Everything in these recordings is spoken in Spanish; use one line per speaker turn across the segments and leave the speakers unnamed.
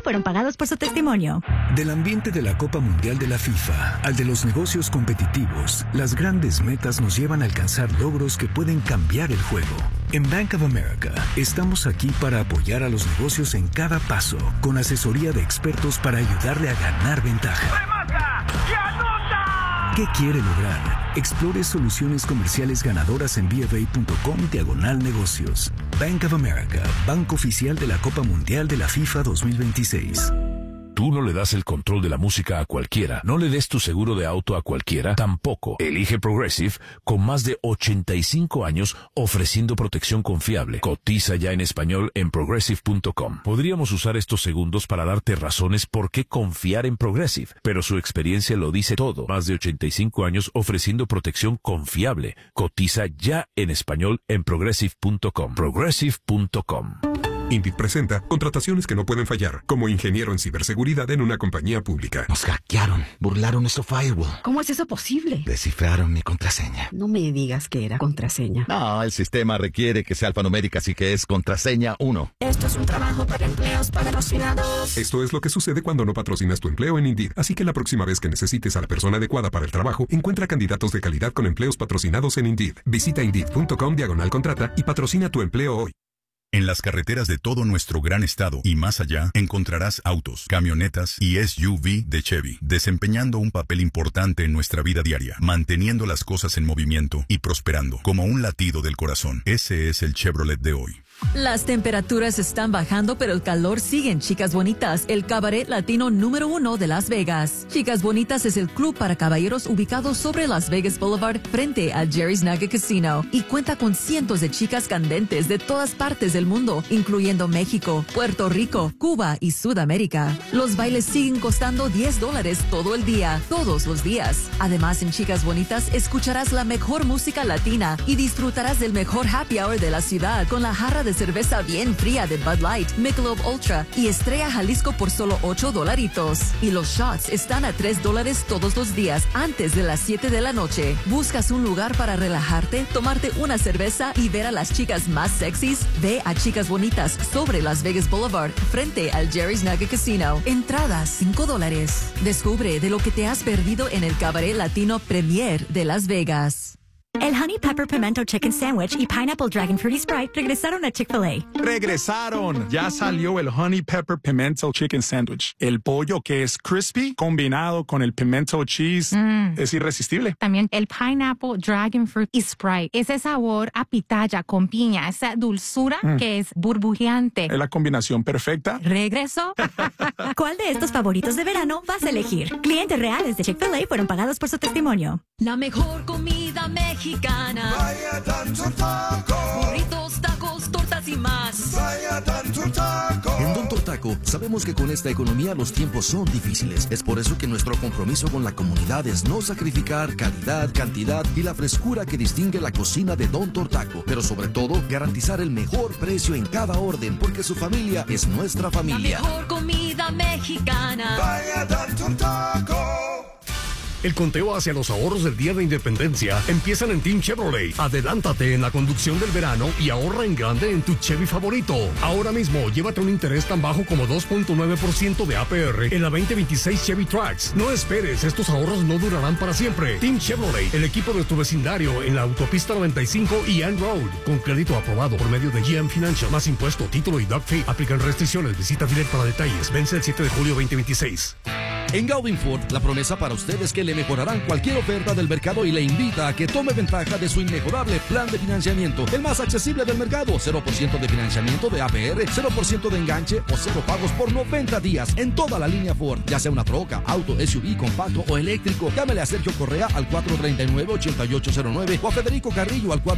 fueron pagados por su testimonio.
Del ambiente de la Copa Mundial de la FIFA al de los negocios competitivos, las grandes metas nos llevan a alcanzar logros que pueden cambiar el juego. En Bank of America estamos aquí para apoyar a los negocios en cada paso, con asesoría de expertos para ayudarle a ganar ventaja.
¡Remata! ¡Y anota!
¿Qué quiere lograr? Explore soluciones comerciales ganadoras en bfa.com/negocios. Bank of America, banco oficial de la Copa Mundial de la FIFA 2026.
Tú no le das el control de la música a cualquiera. No le des tu seguro de auto a cualquiera. Tampoco. Elige Progressive, con más de 85 años ofreciendo protección confiable. Cotiza ya en español en Progressive.com. Podríamos usar estos segundos para darte razones por qué confiar en Progressive, pero su experiencia lo dice todo. Más de 85 años ofreciendo protección confiable. Cotiza ya en español en Progressive.com. Progressive.com.
Indeed presenta contrataciones que no pueden fallar, como ingeniero en ciberseguridad en una compañía pública.
Nos hackearon, burlaron nuestro firewall.
¿Cómo es eso posible?
Descifraron mi contraseña.
No me digas que era contraseña.
No, el sistema requiere que sea alfanumérica, así que es contraseña 1.
Esto es un trabajo para empleos patrocinados.
Esto es lo que sucede cuando no patrocinas tu empleo en Indeed. Así que la próxima vez que necesites a la persona adecuada para el trabajo, encuentra candidatos de calidad con empleos patrocinados en Indeed. Visita Indeed.com/contrata y patrocina tu empleo hoy.
En las carreteras de todo nuestro gran estado y más allá, encontrarás autos, camionetas y SUV de Chevy, desempeñando un papel importante en nuestra vida diaria, manteniendo las cosas en movimiento y prosperando, como un latido del corazón. Ese es el Chevrolet de hoy.
Las temperaturas están bajando, pero el calor sigue en Chicas Bonitas, el cabaret latino número 1 de Las Vegas. Chicas Bonitas es el club para caballeros ubicado sobre Las Vegas Boulevard frente a Jerry's Nugget Casino y cuenta con cientos de chicas candentes de todas partes del mundo, incluyendo México, Puerto Rico, Cuba y Sudamérica. Los bailes siguen costando $10 todo el día, todos los días. Además, en Chicas Bonitas escucharás la mejor música latina y disfrutarás del mejor happy hour de la ciudad con la jarra de cerveza bien fría de Bud Light, Michelob Ultra y Estrella Jalisco por solo $8. Y los shots están a $3 todos los días antes de las 7 de la noche. ¿Buscas un lugar para relajarte, tomarte una cerveza y ver a las chicas más sexys? Ve a Chicas Bonitas sobre Las Vegas Boulevard frente al Jerry's Nugget Casino. Entradas $5. Descubre de lo que te has perdido en el cabaret latino Premier de Las Vegas.
El Honey Pepper Pimento Chicken Sandwich y Pineapple Dragon Fruity Sprite regresaron a Chick-fil-A.
¡Regresaron! Ya salió el Honey Pepper Pimento Chicken Sandwich. El pollo que es crispy combinado con el pimento cheese es irresistible.
También el Pineapple Dragon Fruit y Sprite. Ese sabor a pitaya con piña, esa dulzura que es burbujeante.
Es la combinación perfecta.
¿Regresó?
¿Cuál de estos favoritos de verano vas a elegir? Clientes reales de Chick-fil-A fueron pagados por su testimonio.
La mejor comida mexicana.
Vaya tanto taco.
Burritos, tacos, tortas y más.
Vaya tanto taco.
En Don Tortaco sabemos que con esta economía los tiempos son difíciles. Es por eso que nuestro compromiso con la comunidad es no sacrificar calidad, cantidad y la frescura que distingue la cocina de Don Tortaco. Pero sobre todo, garantizar el mejor precio en cada orden, porque su familia es nuestra familia.
La mejor comida mexicana.
Vaya tanto taco.
El conteo hacia los ahorros del Día de Independencia empiezan en Team Chevrolet. Adelántate en la conducción del verano y ahorra en grande en tu Chevy favorito. Ahora mismo, llévate un interés tan bajo como 2.9% de APR en la 2026 Chevy Trax. No esperes, estos ahorros no durarán para siempre. Team Chevrolet, el equipo de tu vecindario en la autopista 95 y Ann Road. Con crédito aprobado por medio de GM Financial. Más impuesto, título y doc fee. Aplican restricciones. Visita Filet para detalles. Vence el 7 de julio 2026.
En Gaudin Ford, la promesa para usted es que le mejorarán cualquier oferta del mercado y le invita a que tome ventaja de su inmejorable plan de financiamiento, el más accesible del mercado. 0% de financiamiento de APR, 0% de enganche o 0 pagos por 90 días en toda la línea Ford, ya sea una troca, auto, SUV, compacto o eléctrico. Llámele a Sergio Correa al 439-8809 o a Federico Carrillo al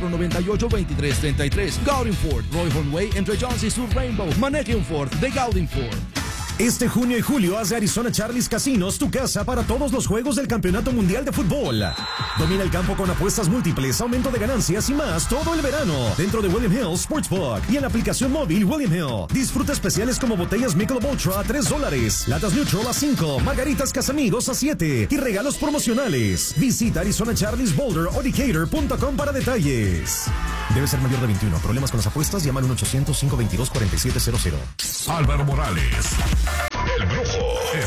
498-2333. Gaudin Ford, Roy Hornway, entre Jones y Sur Rainbow. Maneje un Ford de Gaudin Ford.
Este junio y julio haz de Arizona Charlie's Casinos tu casa para todos los juegos del Campeonato Mundial de Fútbol. Domina el campo con apuestas múltiples, aumento de ganancias y más todo el verano dentro de William Hill Sportsbook y en la aplicación móvil William Hill. Disfruta especiales como botellas Michelob Ultra a $3, latas Neutral a $5, margaritas Casamigos a $7 y regalos promocionales. Visita Arizona Charlie's Boulder o Decatur.com para detalles. Debe ser mayor de 21. Problemas con las apuestas, llama al 1-800-522-4700.
Álvaro Morales.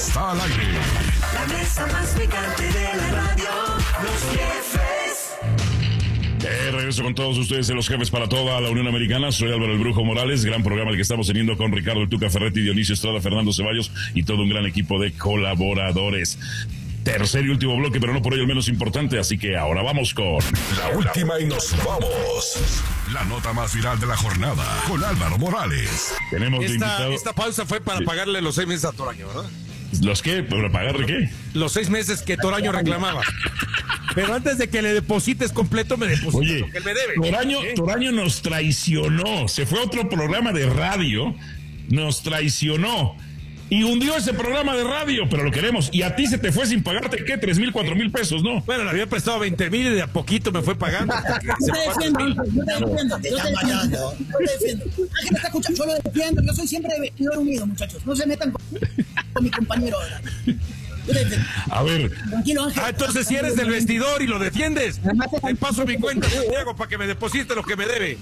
está al aire.
La mesa más picante de la radio, Los Jefes.
Regreso con todos ustedes en Los Jefes para toda la Unión Americana. Soy Álvaro el Brujo Morales, gran programa el que estamos teniendo con Ricardo el Tuca Ferretti, Dionisio Estrada, Fernando Ceballos y todo un gran equipo de colaboradores. Tercer y último bloque, pero no por ello el menos importante, así que ahora vamos con
la última y nos vamos. La nota más viral de la jornada con Álvaro Morales.
Tenemos de invitado...
Esta pausa fue para pagarle los 6 meses a Toraño, ¿verdad?
¿Los qué? ¿Para pagarle qué?
Los 6 meses que Toraño reclamaba. Pero antes de que le deposites completo, me deposites lo que él me debe.
Toraño nos traicionó. Se fue a otro programa de radio, nos traicionó. Y hundió ese programa de radio, pero lo queremos. Y a ti se te fue sin pagarte, ¿qué? 3,000, 4,000 pesos, ¿no?
Bueno, le había prestado 20,000 y de a poquito me fue pagando.
Yo te defiendo. Te defiendo. Ángel está escuchando, yo lo defiendo. Yo soy siempre de vestidor unido, muchachos. No se metan con mi compañero ahora.
A ver.
Tranquilo, Ángel.
Entonces si eres del vestidor y lo defiendes, te paso mi cuenta, Santiago, para que me deposite lo que me debe.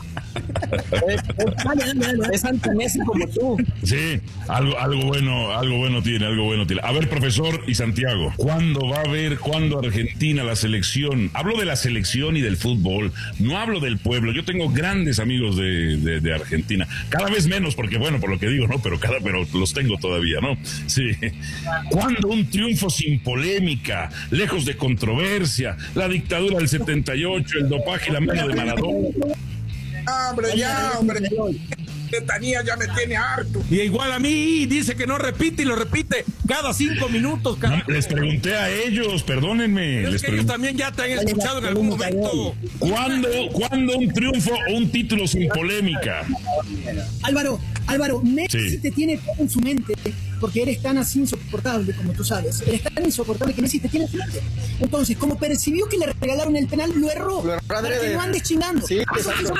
Es antonésimo como tú.
Sí, algo bueno tiene. A ver, profesor y Santiago, ¿cuándo va a haber, Argentina, la selección? Hablo de la selección y del fútbol, no hablo del pueblo. Yo tengo grandes amigos de Argentina, cada vez menos, porque bueno, por lo que digo, ¿no? Pero los tengo todavía, ¿no? Sí. ¿Cuándo un triunfo sin polémica, lejos de controversia, la dictadura del 78, el dopaje y la mano de Maradona?
Hombre. Tetanía ya me tiene harto.
Y igual a mí, dice que no repite y lo repite cada 5 minutos.
No, les pregunté a ellos, perdónenme.
Es que ellos también ya te han escuchado en algún momento.
¿Cuándo un triunfo o un título sin polémica?
Álvaro, Messi te tiene todo en su mente, porque eres tan así insoportable como tú sabes. Eres tan insoportable que Messi te tiene en su mente. Entonces, como percibió que le regalaron el penal, lo erró. Para que no andes chingando. Sí, exacto.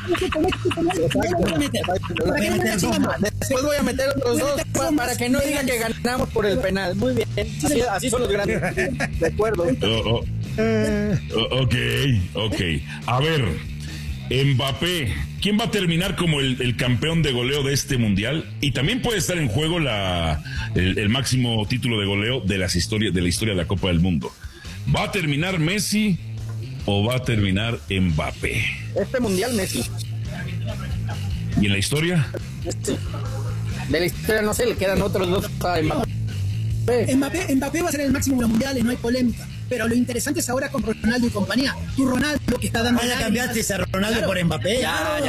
Después voy a meter otros 2 para que no digan que ganamos por el penal. Muy bien. Así son los grandes. De acuerdo.
Ok. A ver, Mbappé, ¿quién va a terminar como el campeón de goleo de este mundial? Y también puede estar en juego el máximo título de goleo de la historia de la Copa del Mundo. ¿Va a terminar Messi o va a terminar Mbappé?
Este mundial, Messi.
¿Y en la historia?
De la historia no sé, le quedan otros 2 para Mbappé.
Mbappé va a ser el máximo de los mundiales, no hay polémica. Pero lo interesante es ahora con Ronaldo y compañía. Tu Ronaldo que está dando...
¿Ya cambiaste ese Ronaldo por Mbappé?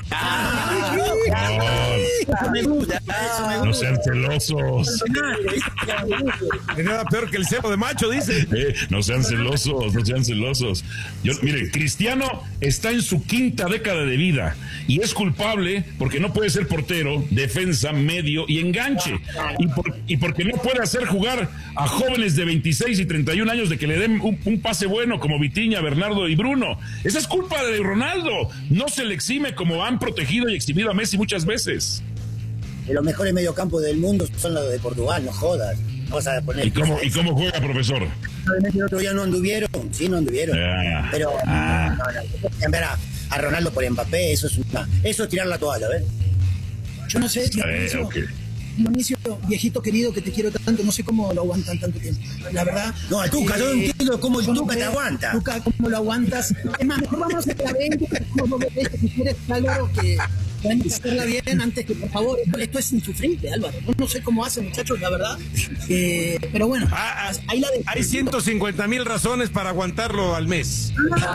No sean celosos.
Nada peor que el cebo de macho, dice.
No sean celosos. Mire, Cristiano está en su 5ª década de vida y es culpable porque no puede ser portero, defensa, medio y enganche. Y porque no puede hacer jugar a jóvenes de 26 y 31 años de que le den un pase bueno como Vitinha, Bernardo y Bruno. Esa es culpa de Ronaldo. No se le exime como han protegido y exhibido a Messi muchas veces.
Y los mejores mediocampos del mundo son los de Portugal, no jodas. Vamos a poner.
¿Y cómo juega, profesor?
El otro día no anduvieron. Pero cambiar a Ronaldo por Mbappé, eso es tirar la toalla, ¿ves?
Yo no sé, Dionisio, viejito querido que te quiero tanto, no sé cómo lo aguantan tanto tiempo. La verdad.
No, al Tuca, yo no entiendo cómo el Tuca te aguanta.
Tuca, ¿cómo lo aguantas? Es más, mejor vamos a hacer la 20, si quieres algo que van a hacerla bien antes que, por favor, esto es insufrible, Álvaro. No sé cómo hacen, muchachos, la verdad. Pero bueno, ahí la
hay 150,000 razones para aguantarlo al mes.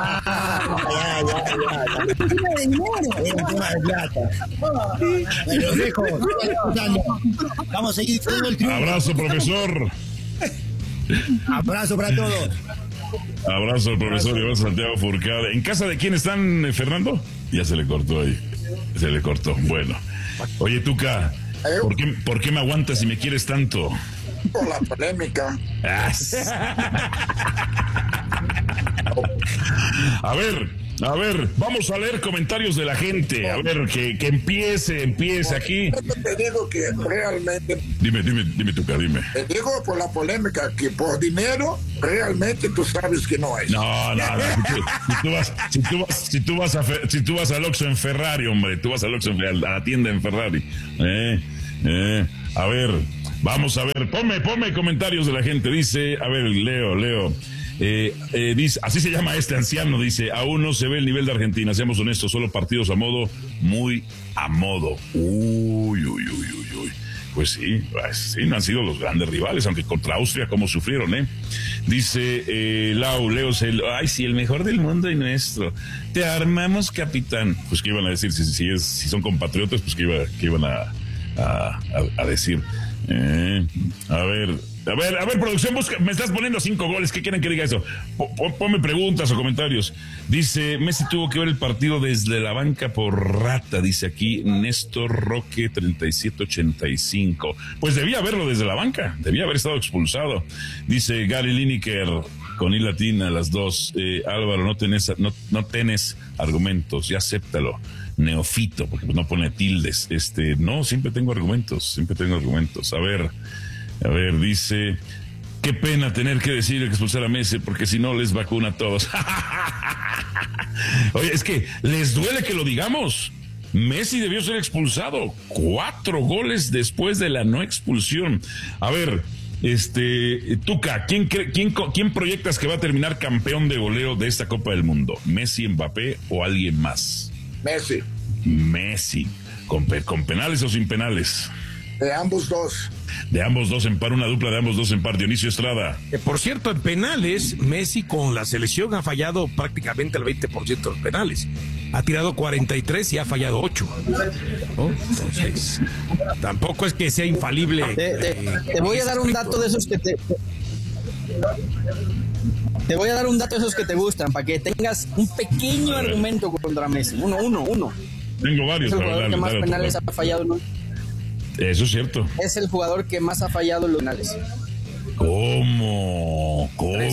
Vamos a seguir todo el triunfo.
Abrazo, profesor.
Abrazo para todos.
Abrazo al profesor Iván Santiago Furcade. ¿En casa de quién están, Fernando? Ya se le cortó ahí. Bueno. Oye, Tuca, ¿por qué me aguantas si me quieres tanto?
Por la polémica.
A ver, vamos a leer comentarios de la gente. A ver, que empiece aquí.
Te digo que realmente...
Dime, Tuca, dime.
Te digo por la polémica que por dinero realmente tú sabes que no es.
No. Si tú vas al Oxxo en Ferrari, hombre, tú vas al Oxxo a la tienda en Ferrari. A ver,
Vamos a ver, ponme comentarios de la gente. Dice, a ver, Leo. Dice, así se llama este anciano, dice, aún no se ve el nivel de Argentina, seamos honestos, solo partidos a modo, muy a modo. Uy. Pues sí, no han sido los grandes rivales, aunque contra Austria como sufrieron, Dice Leo, ay, sí, el mejor del mundo y nuestro. Te armamos, capitán. Pues qué iban a decir, si son compatriotas, pues qué iban a decir. A ver, producción, me estás poniendo 5 goles, ¿qué quieren que diga eso? Ponme preguntas o comentarios. Dice, Messi tuvo que ver el partido desde la banca por rata, dice aquí Néstor Roque 3785. Pues debía verlo desde la banca, debía haber estado expulsado. Dice Gary Lineker, con I latina, las dos. Álvaro, no tenés argumentos, ya acéptalo. Neofito, porque no pone tildes. No, siempre tengo argumentos. A ver, dice, qué pena tener que decir que expulsar a Messi, porque si no les vacuna a todos. Oye, es que les duele que lo digamos. Messi debió ser expulsado. 4 goles después de la no expulsión. A ver, Tuca, ¿quién proyectas que va a terminar campeón de goleo de esta Copa del Mundo? ¿Messi, Mbappé o alguien más? Messi. ¿Con penales o sin penales?
De ambos dos.
De ambos dos en par, una dupla de ambos dos en par. Dionisio Estrada.
Por cierto, en penales, Messi con la selección ha fallado prácticamente el 20% de los penales. Ha tirado 43 y ha fallado 8. ¿No? Entonces, tampoco es que sea infalible.
Te voy a dar un dato de esos que Te voy a dar un dato de esos que te gustan, para que tengas un pequeño argumento contra Messi. Uno.
Tengo varios.
Es el jugador que más penales ha fallado, ¿no?
Eso es cierto.
Es el jugador que más ha fallado en los penales.
¿Cómo?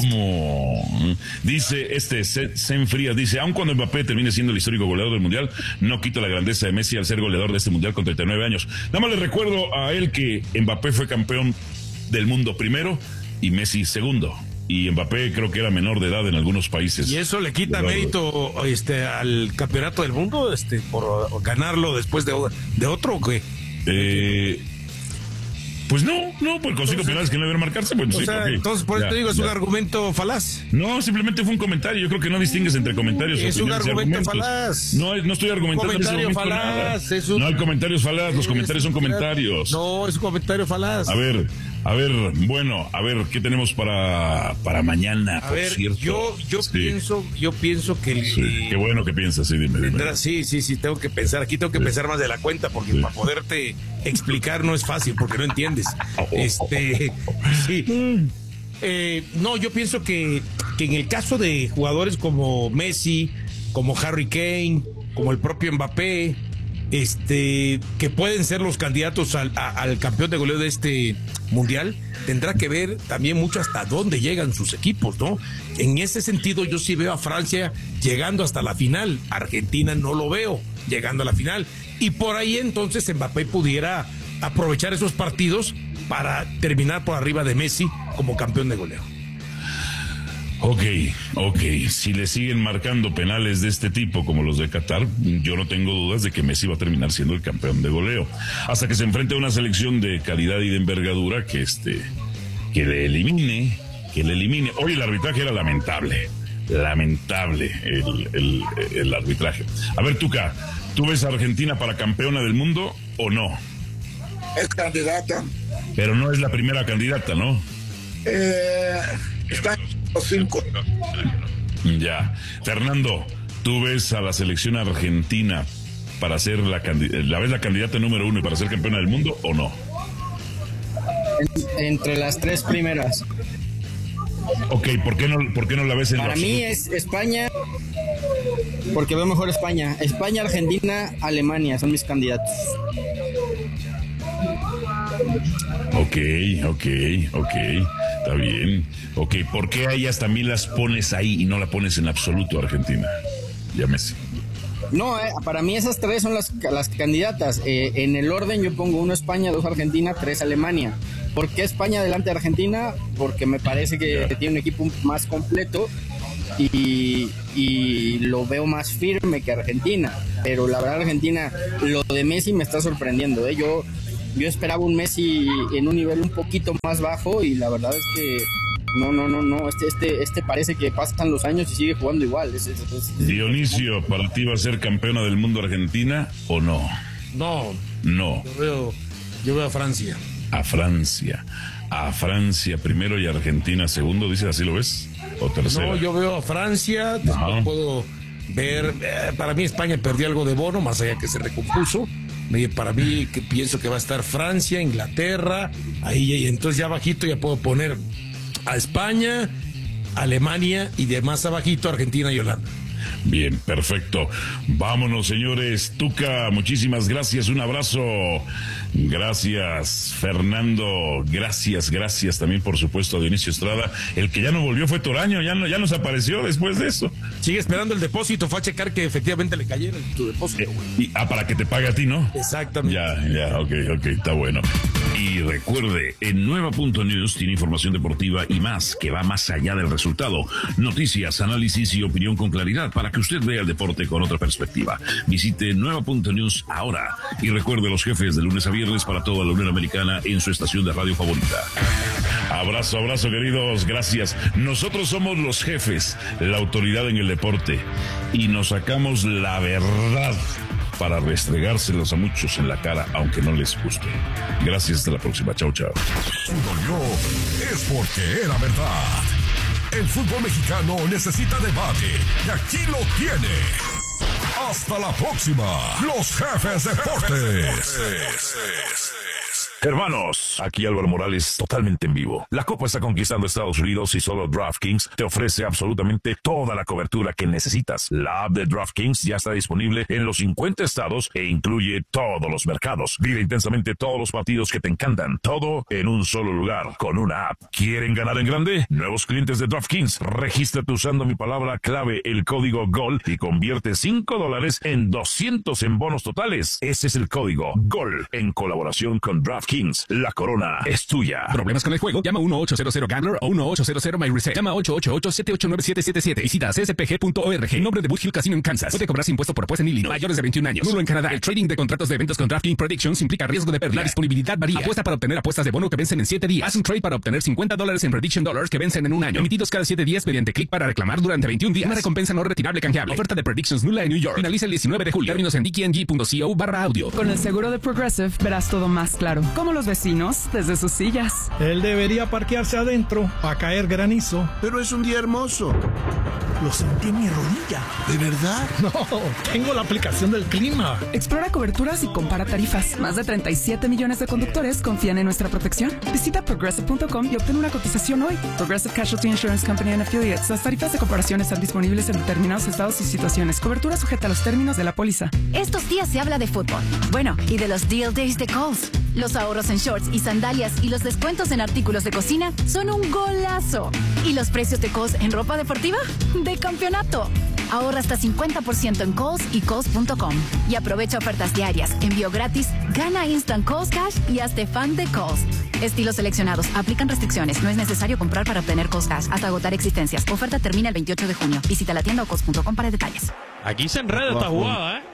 Dice Sen Frías, dice, aun cuando Mbappé termine siendo el histórico goleador del Mundial, no quita la grandeza de Messi al ser goleador de este Mundial con 39 años. Nada más le recuerdo a él que Mbappé fue campeón del mundo primero y Messi segundo. Y Mbappé creo que era menor de edad en algunos países.
¿Y eso le quita mérito al campeonato del mundo por ganarlo después de otro o qué?
Pues no, pues con 5 penales que no deben marcarse. Pues,
entonces por eso te digo, es un argumento falaz.
No, simplemente fue un comentario. Yo creo que no distingues entre comentarios.
Es un argumento falaz.
No estoy argumentando.
Comentario falaz.
No hay comentarios falaz, los comentarios son comentarios.
No, es un comentario falaz.
A ver, ¿qué tenemos para mañana, por cierto?
Yo pienso que...
qué bueno que piensas, sí, dime.
Sí, tengo que pensar, aquí tengo que pensar más de la cuenta, porque para poderte explicar no es fácil, porque no entiendes. No, yo pienso que en el caso de jugadores como Messi, como Harry Kane, como el propio Mbappé, que pueden ser los candidatos al campeón de goleo de este mundial, tendrá que ver también mucho hasta dónde llegan sus equipos, ¿no? En ese sentido yo sí veo a Francia llegando hasta la final. Argentina no lo veo llegando a la final, y por ahí entonces Mbappé pudiera aprovechar esos partidos para terminar por arriba de Messi como campeón de goleo.
Ok. Si le siguen marcando penales de este tipo como los de Qatar, yo no tengo dudas de que Messi va a terminar siendo el campeón de goleo. Hasta que se enfrente a una selección de calidad y de envergadura que le elimine. Hoy el arbitraje era lamentable el arbitraje. A ver, Tuca, ¿tú ves a Argentina para campeona del mundo o no?
Es candidata.
Pero no es la primera candidata, ¿no?
Está los 5.
Ya. Fernando, ¿tú ves a la selección argentina para ser la candidata número 1 y para ser campeona del mundo o no?
Entre las 3 primeras.
Ok, ¿por qué no la ves en
Para mí es España, porque veo mejor España. España, Argentina, Alemania son mis candidatos.
Ok, está bien. Ok, ¿por qué a ellas también las pones ahí y no la pones en absoluto a Argentina? Ya Messi.
No, para mí esas 3 son las candidatas. En el orden yo pongo 1 España, 2 Argentina, 3 Alemania. ¿Por qué España delante de Argentina? Porque me parece que tiene un equipo más completo y lo veo más firme que Argentina. Pero la verdad Argentina, lo de Messi me está sorprendiendo. Yo Yo esperaba un Messi en un nivel un poquito más bajo y la verdad es que no, este parece que pasan los años y sigue jugando igual.
Dionisio, ¿para ti va a ser campeona del mundo Argentina o no?
No. Yo veo a Francia.
A Francia primero y Argentina segundo, dices, ¿así lo ves? ¿O tercera?
No, yo veo a Francia, después puedo ver, para mí España perdió algo de bono, más allá que se recompuso. Para mí, que pienso que va a estar Francia, Inglaterra, ahí, entonces ya abajito ya puedo poner a España, Alemania y de más abajito Argentina y Holanda.
Bien, perfecto. Vámonos, señores. Tuca, muchísimas gracias. Un abrazo. Gracias, Fernando. Gracias también, por supuesto, a Dionisio Estrada. El que ya no volvió fue Toraño, ya nos apareció después de eso.
Sigue esperando el depósito, fue a checar que efectivamente le cayera tu depósito.
Para que te pague a ti, ¿no?
Exactamente.
Ya, ok, está bueno. Y recuerde, en Nueva.News tiene información deportiva y más, que va más allá del resultado. Noticias, análisis y opinión con claridad para que usted vea el deporte con otra perspectiva. Visite Nueva.News ahora. Y recuerde, los jefes de lunes a viernes para toda la Unión Americana en su estación de radio favorita. Abrazo, queridos. Gracias. Nosotros somos los jefes, la autoridad en el deporte. Y nos sacamos la verdad para restregárselos a muchos en la cara, aunque no les guste. Gracias, hasta la próxima. Chao.
Si dolió, es porque era verdad. El fútbol mexicano necesita debate, y aquí lo tiene. Hasta la próxima, los jefes deportes.
Hermanos, aquí Álvaro Morales, totalmente en vivo. La Copa está conquistando Estados Unidos y solo DraftKings te ofrece absolutamente toda la cobertura que necesitas. La app de DraftKings ya está disponible en los 50 estados e incluye todos los mercados. Vive intensamente todos los partidos que te encantan, todo en un solo lugar, con una app. ¿Quieren ganar en grande? Nuevos clientes de DraftKings, regístrate usando mi palabra clave, el código GOL, y convierte $5 en 200 en bonos totales. Ese es el código GOL, en colaboración con DraftKings. La corona es tuya.
¿Problemas con el juego? Llama 1-800-GAMBLER o 1-800-MyReset. Llama 888-789-777. Visita cspg.org. Nombre de Boot Hill Casino en Kansas. Puede cobrarse impuesto por apuesta en Illinois. Mayores de 21 años. Nulo en Canadá. El trading de contratos de eventos con DraftKings Predictions implica riesgo de pérdida. La disponibilidad varía. Apuesta para obtener apuestas de bono que vencen en 7 días. Haz un trade para obtener $50 en Prediction Dollars que vencen en un año. Emitidos cada 7 días mediante clic para reclamar durante 21 días. Una recompensa no retirable canjeable. Oferta de Predictions nula en New York. Finaliza el 19 de julio. Términos en dkng.co/audio.
Con el seguro de Progressive verás todo más claro. Como los vecinos desde sus sillas.
Él debería parquearse adentro a caer granizo.
Pero es un día hermoso.
Lo sentí en mi rodilla.
¿De verdad?
No, tengo la aplicación del clima.
Explora coberturas y compara tarifas. Más de 37 millones de conductores confían en nuestra protección. Visita progressive.com y obtén una cotización hoy. Progressive Casualty Insurance Company and Affiliates. Las tarifas de comparación están disponibles en determinados estados y situaciones. Cobertura sujeta a los términos de la póliza.
Estos días se habla de fútbol. Bueno, y de los Deal Days de Kohl's. Los ahorros en shorts y sandalias y los descuentos en artículos de cocina son un golazo. ¿Y los precios de Kohl's en ropa deportiva? ¡De campeonato! Ahorra hasta 50% en Kohl's y Kohl's.com. Y aprovecha ofertas diarias, envío gratis, gana Instant Kohl's Cash y hazte fan de Kohl's. Estilos seleccionados. Aplican restricciones. No es necesario comprar para obtener Kohl's Cash hasta agotar existencias. Oferta termina el 28 de junio. Visita la tienda o Kohl's.com para detalles.
Aquí se enreda esta jugada, ¿eh?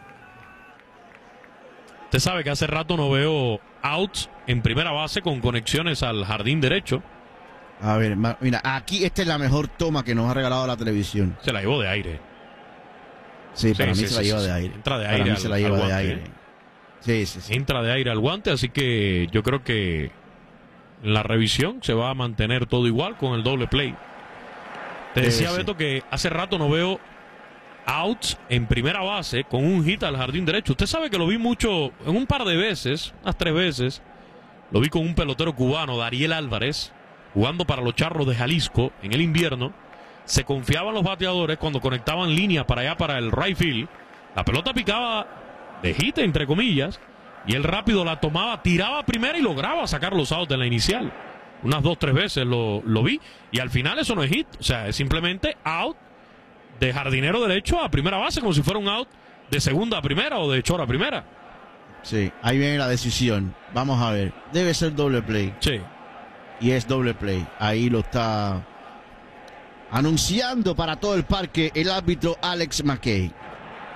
Usted sabe que hace rato no veo outs en primera base con conexiones al jardín derecho.
A ver, mira, aquí esta es la mejor toma que nos ha regalado la televisión.
Se la llevó de aire.
Sí, para mí se la lleva de aire.
Entra de aire.
Para mí se la lleva de aire. Sí.
Entra de aire al guante, así que yo creo que en la revisión se va a mantener todo igual con el doble play. Te decía Beto que hace rato no veo outs en primera base con un hit al jardín derecho. Usted sabe que lo vi mucho, en un par de veces, unas 3 veces, lo vi con un pelotero cubano, Dariel Álvarez, jugando para los Charros de Jalisco en el invierno. Se confiaban los bateadores cuando conectaban líneas para allá, para el right field. La pelota picaba de hit, entre comillas, y él rápido la tomaba, tiraba a primera y lograba sacar los outs en la inicial. Unas 2-3 veces lo vi, y al final eso no es hit, o sea, es simplemente out de jardinero derecho a primera base, como si fuera un out de segunda a primera o de short a primera.
Sí, ahí viene la decisión. Vamos a ver, debe ser doble play.
Sí.
Y es doble play. Ahí lo está anunciando para todo el parque el árbitro Alex McKay.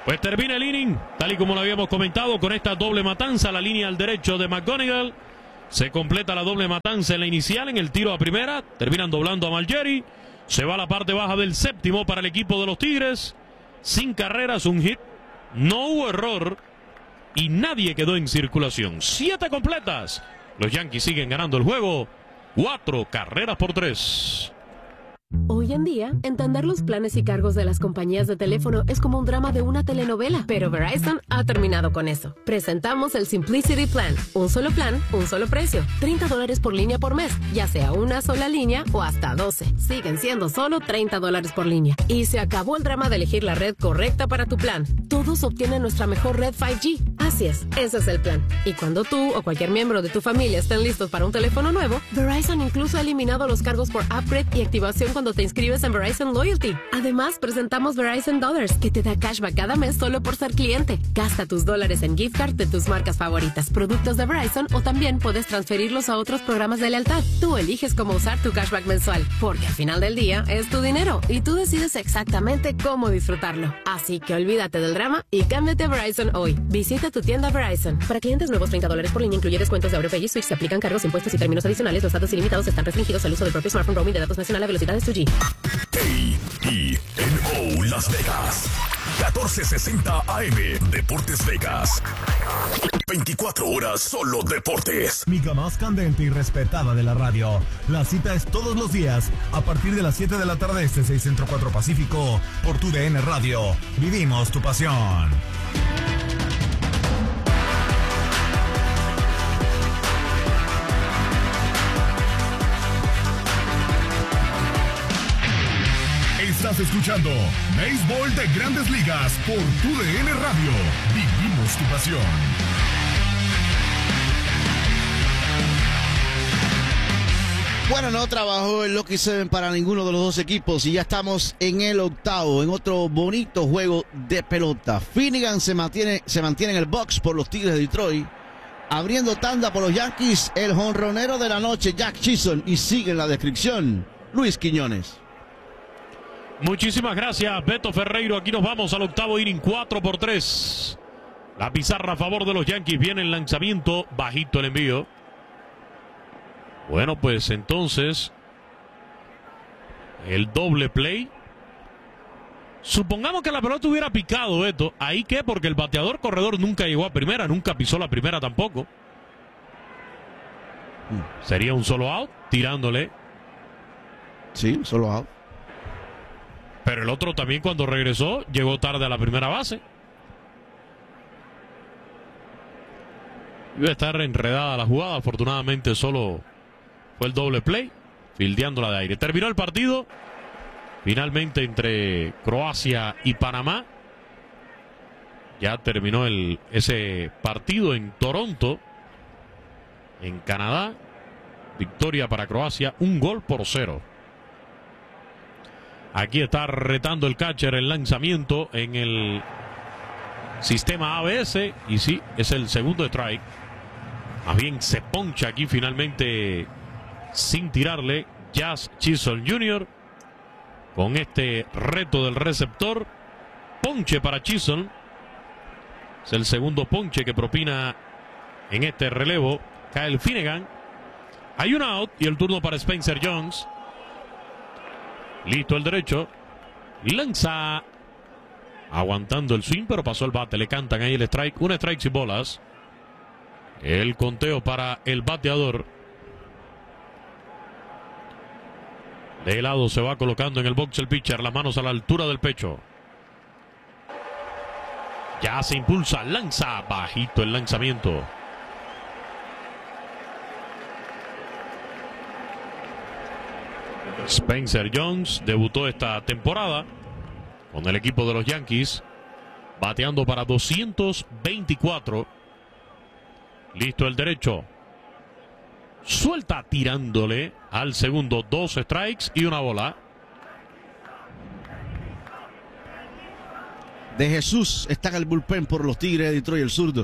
Pues termina el inning, tal y como lo habíamos comentado, con esta doble matanza. La línea al derecho de McGonigal. Se completa la doble matanza en la inicial, en el tiro a primera. Terminan doblando a Malgeri. Se va a la parte baja del séptimo para el equipo de los Tigres. Sin carreras, un hit. No hubo error. Y nadie quedó en circulación. 7 completas. Los Yankees siguen ganando el juego. 4 carreras por 3.
Hoy en día, entender los planes y cargos de las compañías de teléfono es como un drama de una telenovela, pero Verizon ha terminado con eso. Presentamos el Simplicity Plan, un solo plan, un solo precio, $30 por línea por mes, ya sea una sola línea o hasta 12. Siguen siendo solo $30 por línea. Y se acabó el drama de elegir la red correcta para tu plan. Todos obtienen nuestra mejor red 5G. Así es, ese es el plan. Y cuando tú o cualquier miembro de tu familia estén listos para un teléfono nuevo, Verizon incluso ha eliminado los cargos por upgrade y activación cuando te inscribes en Verizon Loyalty. Además, presentamos Verizon Dollars, que te da cashback cada mes solo por ser cliente. Gasta tus dólares en gift card de tus marcas favoritas, productos de Verizon, o también puedes transferirlos a otros programas de lealtad. Tú eliges cómo usar tu cashback mensual, porque al final del día es tu dinero y tú decides exactamente cómo disfrutarlo. Así que olvídate del drama y cámbiate a Verizon hoy. Visita tu tienda Verizon. Para clientes nuevos, $30 por línea, incluye descuentos de AutoPay y Switch. Se aplican cargos, impuestos y términos adicionales. Los datos ilimitados están restringidos al uso del propio smartphone. Roaming de datos nacional a velocidades 2G.
KENO Las Vegas, 1460 AM, Deportes Vegas. 24 horas solo deportes.
Mica más candente y respetada de la radio. La cita es todos los días a partir de las 7 de la tarde, 6 Centro 4 Pacífico, por tu DN Radio. Vivimos tu pasión.
Estás escuchando Béisbol de Grandes Ligas por tu DN Radio. Vivimos tu pasión.
Bueno, no trabajó el Lucky Seven para ninguno de los dos equipos y ya estamos en el octavo, en otro bonito juego de pelota. Finnegan se mantiene en el box por los Tigres de Detroit. Abriendo tanda por los Yankees, el jonronero de la noche, Jack Chisholm, y sigue en la descripción, Luis Quiñones.
Muchísimas gracias, Beto Ferreiro. Aquí nos vamos al octavo inning, 4-3. La pizarra a favor de los Yankees. Viene el lanzamiento, bajito el envío. Bueno, pues entonces el doble play. Supongamos que la pelota hubiera picado, Beto. ¿Ahí qué? Porque el bateador corredor nunca llegó a primera, nunca pisó la primera tampoco. Sería un solo out, tirándole.
Sí, solo out.
Pero el otro también, cuando regresó, llegó tarde a la primera base. Iba a estar enredada la jugada. Afortunadamente solo fue el doble play, fildeándola de aire. Terminó el partido finalmente entre Croacia y Panamá. Ya terminó ese partido en Toronto, en Canadá. Victoria para Croacia, 1-0. Aquí está retando el catcher el lanzamiento en el sistema ABS. Y sí, es el segundo strike. Más bien se poncha aquí finalmente sin tirarle Jazz Chisholm Jr. Con este reto del receptor. Ponche para Chisholm. Es el segundo ponche que propina en este relevo Kyle Finnegan. Hay un out y el turno para Spencer Jones. Listo el derecho. Lanza. Aguantando el swing, pero pasó el bate. Le cantan ahí el strike. Un strike sin bolas. El conteo para el bateador. De lado se va colocando en el box el pitcher. Las manos a la altura del pecho. Ya se impulsa. Lanza. Bajito el lanzamiento. Spencer Jones debutó esta temporada con el equipo de los Yankees, bateando para 224. Listo el derecho. Suelta tirándole al segundo. 2 strikes y una bola.
De Jesús está en el bullpen por los Tigres de Detroit, el zurdo.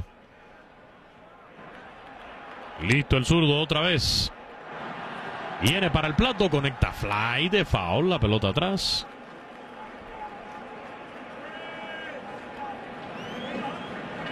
Listo el zurdo otra vez. Viene para el plato, conecta fly de foul, la pelota atrás.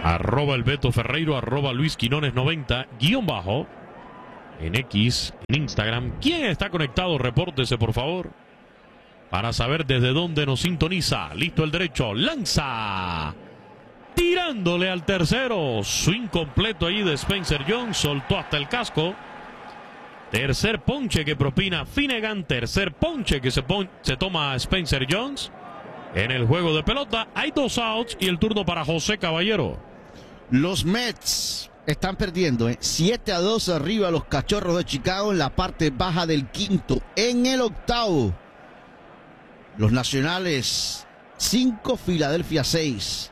@ el Beto Ferreiro, @ Luis Quinones 90, _ en X, en Instagram. ¿Quién está conectado? Repórtese, por favor, para saber desde dónde nos sintoniza. Listo el derecho, lanza, tirándole al tercero. Swing completo ahí de Spencer Jones, soltó hasta el casco. Tercer ponche que propina Finnegan, tercer ponche que se toma Spencer Jones. En el juego de pelota hay 2 outs y el turno para José Caballero.
Los Mets están perdiendo 7-2 arriba a los Cachorros de Chicago en la parte baja del quinto. En el octavo, los Nacionales 5, Filadelfia 6.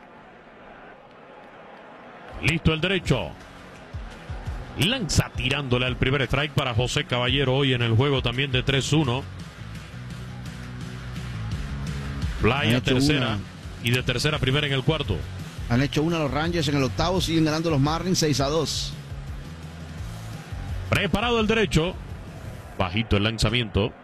Listo el derecho. Lanza tirándole al primer strike para José Caballero hoy en el juego también de 3-1. Fly a tercera y de tercera a primera en el cuarto.
Han hecho una los Rangers en el octavo, siguen ganando los Marlins 6-2.
Preparado el derecho. Bajito el lanzamiento.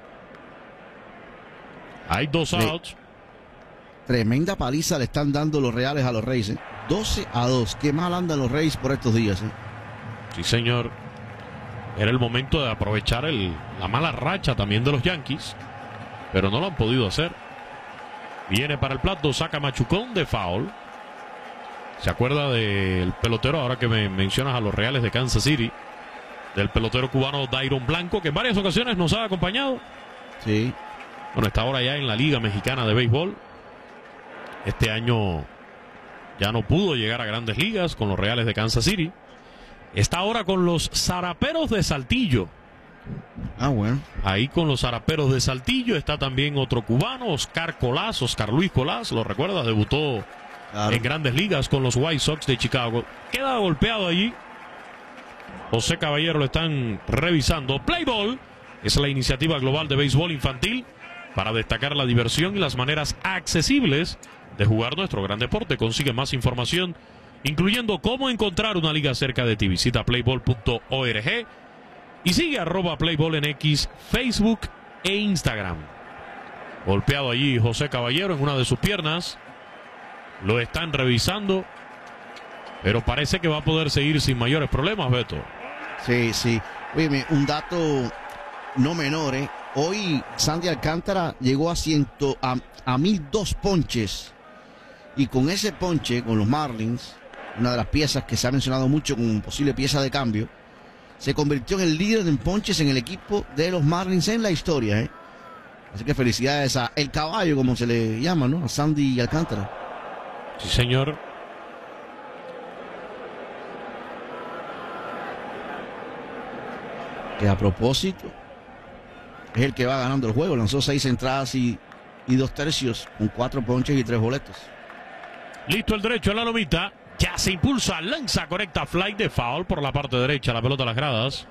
Hay 2 outs.
Tremenda paliza le están dando los Reales a los Reyes. 12-2. Qué mal andan los Reyes por estos días.
Sí, señor. Era el momento de aprovechar la mala racha también de los Yankees, pero no lo han podido hacer. Viene para el plato, saca machucón de foul. ¿Se acuerda del pelotero, ahora que me mencionas a los Reales de Kansas City, del pelotero cubano Dairon Blanco, que en varias ocasiones nos ha acompañado?
Sí.
Bueno, está ahora ya en la Liga Mexicana de Béisbol. Este año ya no pudo llegar a grandes ligas con los Reales de Kansas City. Está ahora con los Zaraperos de Saltillo.
Ah, bueno.
Ahí con los Zaraperos de Saltillo está también otro cubano, Oscar Luis Colás, ¿lo recuerdas? Debutó en grandes ligas con los White Sox de Chicago. Queda golpeado allí. José Caballero lo están revisando. Play Ball es la iniciativa global de béisbol infantil para destacar la diversión y las maneras accesibles de jugar nuestro gran deporte. Consigue más información, incluyendo cómo encontrar una liga cerca de ti. Visita playball.org y sigue @Playball en X, Facebook e Instagram. Golpeado allí José Caballero en una de sus piernas. Lo están revisando, pero parece que va a poder seguir sin mayores problemas, Beto.
Sí, sí. Oye, un dato no menor, Hoy Sandy Alcántara llegó a 1002 ponches. Y con ese ponche, con los Marlins, una de las piezas que se ha mencionado mucho como posible pieza de cambio, se convirtió en el líder en ponches en el equipo de los Marlins en la historia, Así que felicidades a el caballo, como se le llama, ¿no? A Sandy Alcántara.
Sí, señor.
Que a propósito, es el que va ganando el juego. Lanzó 6 entradas y 2 tercios, con 4 ponches y 3 boletos.
Listo el derecho en la lomita. Ya se impulsa, lanza, correcta, fly de foul por la parte derecha, la pelota a las gradas.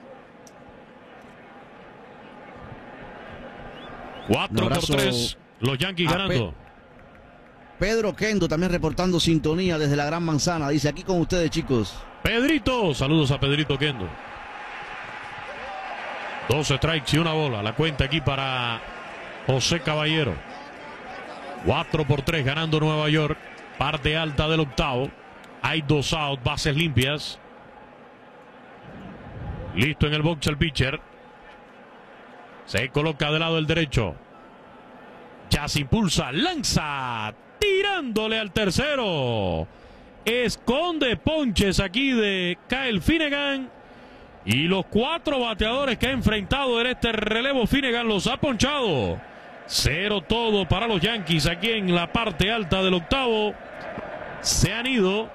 4-3, los Yankees ganando.
Pedro Kendo también reportando sintonía desde la Gran Manzana. Dice, aquí con ustedes, chicos.
Pedrito, saludos a Pedrito Kendo. 2 strikes y 1 bola. La cuenta aquí para José Caballero. 4-3 ganando Nueva York. Parte alta del octavo. Hay 2 outs, bases limpias. Listo en el box el pitcher. Se coloca del lado del derecho. Ya se impulsa, lanza, tirándole al tercero. Esconde ponches aquí de Kyle Finnegan. Y los 4 bateadores que ha enfrentado en este relevo Finnegan los ha ponchado. 0 todo para los Yankees aquí en la parte alta del octavo. Se han ido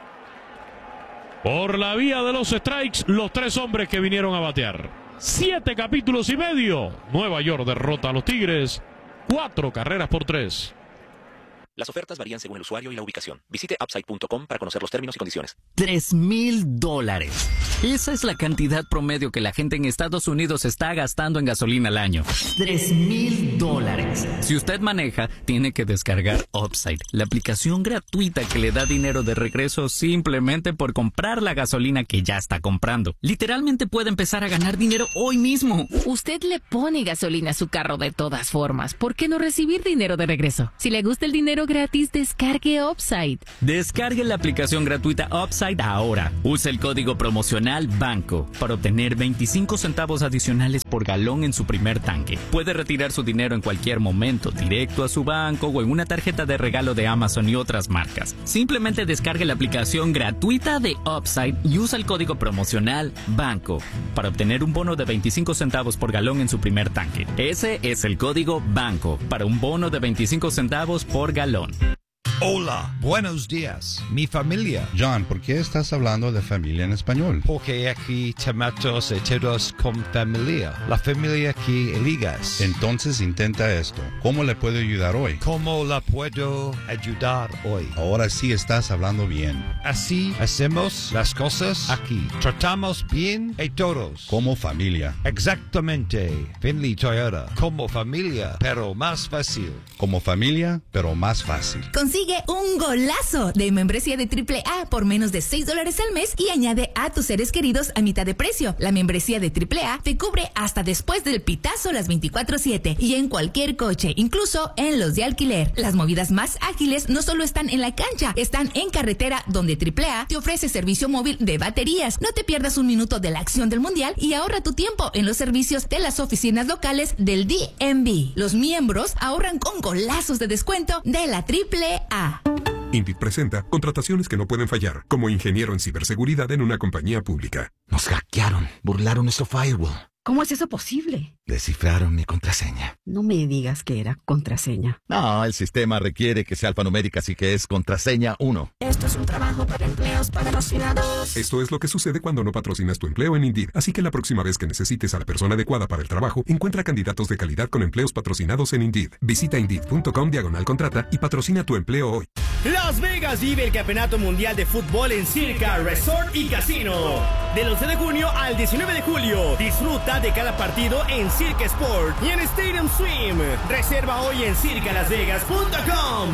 por la vía de los strikes los 3 hombres que vinieron a batear. 7 capítulos y medio. Nueva York derrota a los Tigres 4-3.
Las ofertas varían según el usuario y la ubicación. Visite Upside.com para conocer los términos y condiciones.
$3,000. Esa es la cantidad promedio que la gente en Estados Unidos está gastando en gasolina al año. $3,000. Si usted maneja, tiene que descargar Upside, la aplicación gratuita que le da dinero de regreso simplemente por comprar la gasolina que ya está comprando. Literalmente puede empezar a ganar dinero hoy mismo.
Usted le pone gasolina a su carro de todas formas. ¿Por qué no recibir dinero de regreso? Si le gusta el dinero
dinero gratis, descargue Upside.
Descargue la aplicación gratuita Upside ahora. Use el código promocional BANCO para obtener 25 centavos adicionales por galón en su primer tanque. Puede retirar su dinero en cualquier momento, directo a su banco o en una tarjeta de regalo de Amazon y otras marcas. Simplemente descargue la aplicación gratuita de Upside y usa el código promocional BANCO para obtener un bono de 25 centavos por galón en su primer tanque. Ese es el código BANCO para un bono de 25 centavos por galón.
Hola, buenos días, mi familia.
John, ¿por qué estás hablando de familia en español?
Porque aquí tomamos todos con familia. La familia aquí ligas.
Entonces intenta esto. ¿Cómo le puedo ayudar hoy?
¿Cómo la puedo ayudar hoy?
Ahora sí estás hablando bien.
Así hacemos las cosas aquí. Tratamos bien a todos.
Como familia.
Exactamente. Finley Toyota. Como familia, pero más fácil.
Como familia, pero más fácil.
Consigue un golazo de membresía de AAA por menos de $6 al mes y añade a tus seres queridos a mitad de precio. La membresía de AAA te cubre hasta después del pitazo las 24/7 y en cualquier coche, incluso en los de alquiler. Las movidas más ágiles no solo están en la cancha, están en carretera, donde AAA te ofrece servicio móvil de baterías. No te pierdas un minuto de la acción del mundial y ahorra tu tiempo en los servicios de las oficinas locales del DMV. Los miembros ahorran con golazos de descuento de la AAA.
Indeed presenta contrataciones que no pueden fallar, como ingeniero en ciberseguridad en una compañía pública.
Nos hackearon, burlaron nuestro firewall.
¿Cómo es eso posible?
Descifraron mi contraseña.
No me digas que era contraseña.
No, el sistema requiere que sea alfanumérica, así que es contraseña 1.
Esto es un trabajo para empleos patrocinados.
Esto es lo que sucede cuando no patrocinas tu empleo en Indeed. Así que la próxima vez que necesites a la persona adecuada para el trabajo, encuentra candidatos de calidad con empleos patrocinados en Indeed. Visita Indeed.com/contrata y patrocina tu empleo hoy.
Las Vegas vive el Campeonato Mundial de Fútbol en Circa Resort y Casino. Del 11 de junio al 19 de julio, disfruta de cada partido en Circa Sport y en Stadium Swim. Reserva hoy en circalasvegas.com.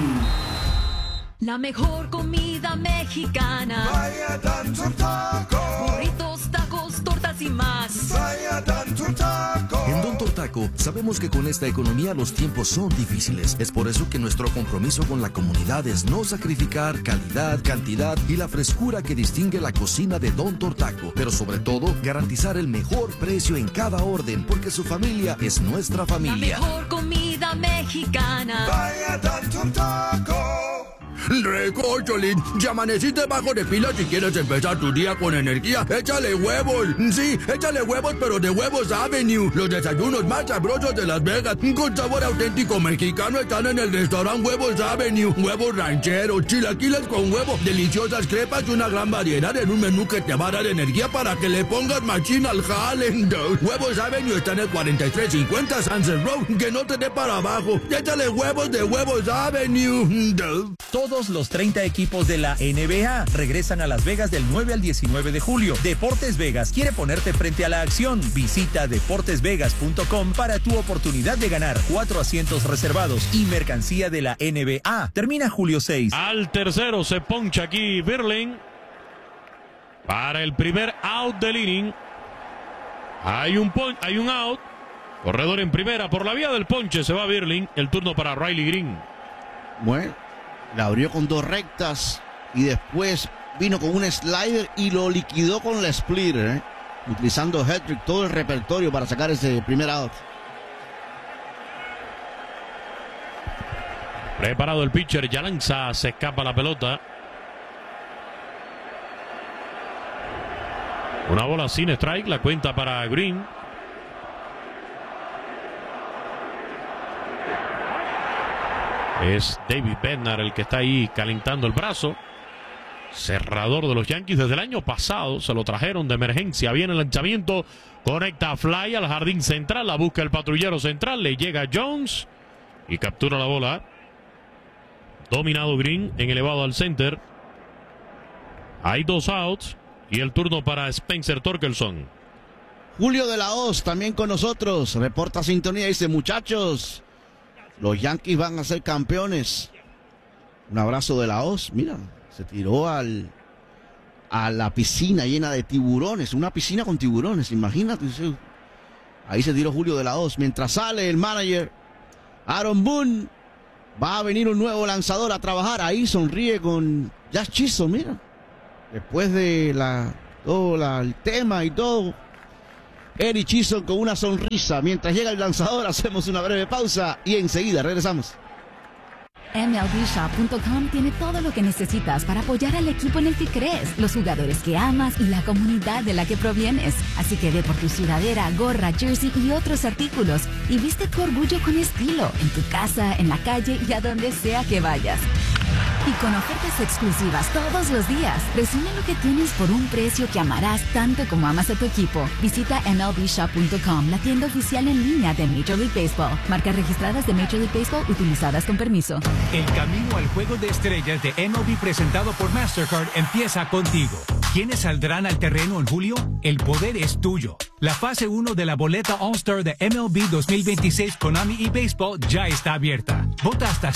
La mejor comida mexicana.
Vaya Don Taco.
Burritos, tacos, tortas y más.
Vaya Don Taco.
En Don Taco sabemos que con esta economía los tiempos son difíciles. Es por eso que nuestro compromiso con la comunidad es no sacrificar calidad, cantidad y la frescura que distingue la cocina de Don Taco. Pero sobre todo, garantizar el mejor precio en cada orden, porque su familia es nuestra familia.
La mejor comida mexicana.
Vaya Don Taco.
Recócholín, ya amaneciste bajo de pila si quieres empezar tu día con energía. Échale huevos. Sí, échale huevos, pero de Huevos Avenue. Los desayunos más sabrosos de Las Vegas, con sabor auténtico mexicano, están en el restaurante Huevos Avenue. Huevos rancheros, chilaquiles con huevo, deliciosas crepas y una gran variedad en un menú que te va a dar energía para que le pongas machín al jale. Huevos Avenue está en el 4350 Sunset Road. Que no te dé para abajo. Échale huevos de Huevos Avenue.
Todos los 30 equipos de la NBA regresan a Las Vegas del 9 al 19 de julio. Deportes Vegas quiere ponerte frente a la acción. Visita deportesvegas.com para tu oportunidad de ganar 4 asientos reservados y mercancía de la NBA. Termina julio 6.
Al tercero se poncha aquí Birling para el primer out del inning. Hay un out. Corredor en primera. Por la vía del ponche se va Birling. El turno para Riley Green.
Bueno, la abrió con 2 rectas y después vino con un slider y lo liquidó con la splitter, utilizando hat-trick, todo el repertorio para sacar ese primer out.
Preparado el pitcher, ya lanza, se escapa la pelota. Una bola sin strike, la cuenta para Green. Es David Bednar el que está ahí calentando el brazo. Cerrador de los Yankees desde el año pasado. Se lo trajeron de emergencia. Viene el lanzamiento. Conecta a fly al jardín central. La busca el patrullero central. Le llega Jones. Y captura la bola. Dominado Green en elevado al center. Hay 2 outs. Y el turno para Spencer Torkelson.
Julio de la Hoz también con nosotros. Reporta sintonía y dice: muchachos, los Yankees van a ser campeones. Un abrazo de la Hoz. Mira, se tiró a la piscina llena de tiburones. Una piscina con tiburones, imagínate. Ahí se tiró Julio de la Hoz. Mientras sale el manager Aaron Boone, Va a venir un nuevo lanzador a trabajar. Ahí sonríe con Jazz Chisholm, mira. Después de el tema y todo. Eric Chisholm con una sonrisa. Mientras llega el lanzador, hacemos una breve pausa y enseguida regresamos.
MLBshop.com tiene todo lo que necesitas para apoyar al equipo en el que crees, los jugadores que amas y la comunidad de la que provienes. Así que ve por tu sudadera, gorra, jersey y otros artículos y viste tu orgullo con estilo, en tu casa, en la calle y a donde sea que vayas. Y con ofertas exclusivas todos los días. Resume lo que tienes por un precio que amarás tanto como amas a tu equipo. Visita MLBshop.com, la tienda oficial en línea de Major League Baseball. Marcas registradas de Major League Baseball utilizadas con permiso.
El camino al Juego de Estrellas de MLB presentado por Mastercard empieza contigo. ¿Quiénes saldrán al terreno en julio? El poder es tuyo. La fase 1 de la boleta All-Star de MLB 2026 Konami y Baseball ya está abierta. Vota hasta